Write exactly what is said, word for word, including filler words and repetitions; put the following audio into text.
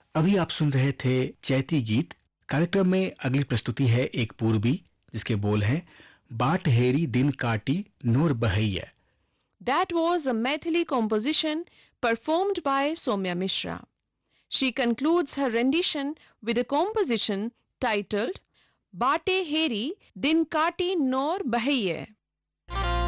अभी आप सुन रहे थे चैती गीत। कार्यक्रम में अगली प्रस्तुति है एक पूर्वी, जिसके बोल हैं बाट हेरी दिन काटी नूर बहैया। That was a Maithili composition performed by Somya Mishra. She concludes her rendition with a composition titled Bate Heri Din Kati Nor Bahaiye.